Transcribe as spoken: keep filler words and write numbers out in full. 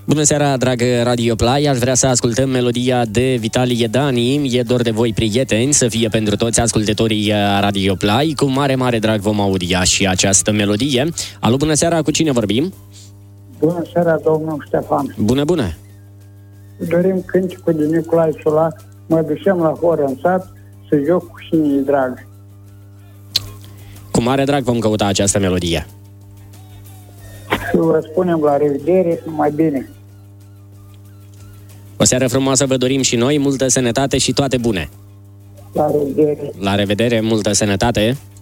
Bună seara, dragă Radio Play, aș vrea să ascultăm melodia de Vitalie Dani, E dor de voi, prieteni, să fie pentru toți ascultătorii Radio Play. Cu mare, mare drag vom audia și această melodie. Alo, bună seara, cu cine vorbim? Bună seara, domnul Ștefan. Bună, bună! Dorim cânticul de Nicolae Solac, mă ducem la horă în sat să joc cu cine-i drag. Cu mare drag vom căuta această melodie. Și vă spunem la revedere, numai bine. O seară frumoasă vă dorim și noi, multă sănătate și toate bune. La revedere. La revedere, multă sănătate.